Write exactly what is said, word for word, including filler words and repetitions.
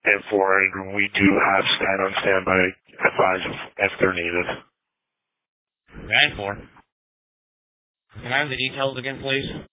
and four, and we do have stand on standby F Is if they're needed. nine four. Can I have the details again, please?